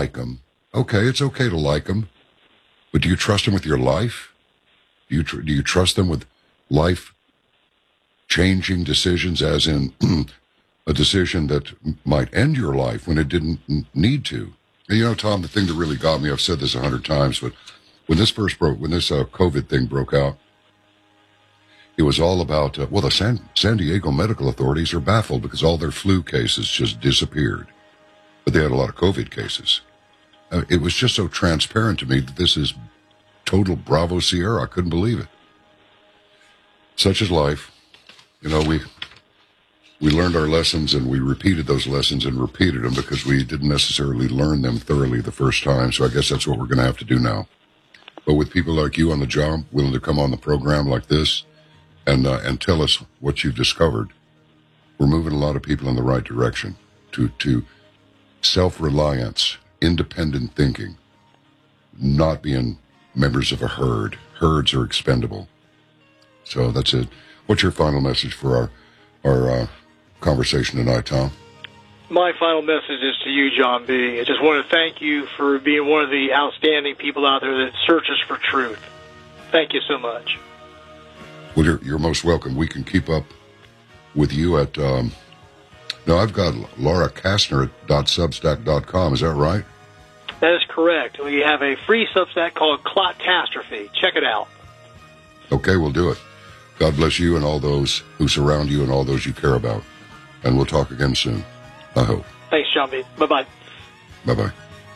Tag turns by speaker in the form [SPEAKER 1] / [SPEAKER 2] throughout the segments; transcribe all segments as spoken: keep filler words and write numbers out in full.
[SPEAKER 1] like them. Okay, it's okay to like them. But do you trust them with your life? Do you, tr- do you trust them with life-changing decisions, as in a decision that might end your life when it didn't need to? And you know, Tom, the thing that really got me, I've said this a hundred times, but when this first broke, when this uh, COVID thing broke out, it was all about, uh, well, the San, San Diego medical authorities are baffled because all their flu cases just disappeared. But they had a lot of COVID cases. Uh, it was just so transparent to me that this is total Bravo Sierra. I couldn't believe it. Such is life. You know, we we learned our lessons and we repeated those lessons and repeated them because we didn't necessarily learn them thoroughly the first time. So I guess that's what we're going to have to do now. But with people like you on the job, willing to come on the program like this and uh, and tell us what you've discovered, we're moving a lot of people in the right direction to to self-reliance, independent thinking, not being members of a herd. Herds are expendable. So that's it. What's your final message for our our uh, conversation tonight, Tom?
[SPEAKER 2] My final message is to you, John B. I just want to thank you for being one of the outstanding people out there that searches for truth. Thank you so much.
[SPEAKER 1] Well, you're, you're most welcome. We can keep up with you at, um, no, I've got Laura Kastner at .substack dot com. Is that right?
[SPEAKER 2] That is correct. We have a free Substack called Clotastrophe. Check it out.
[SPEAKER 1] Okay, we'll do it. God bless you and all those who surround you and all those you care about. And we'll talk again soon, I hope.
[SPEAKER 2] Thanks, John B. Bye-bye.
[SPEAKER 1] Bye-bye.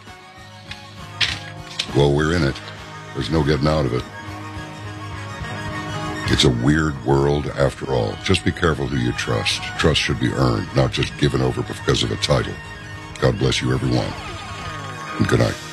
[SPEAKER 1] Well, we're in it. There's no getting out of it. It's a weird world after all. Just be careful who you trust. Trust should be earned, not just given over because of a title. God bless you, everyone. And good night.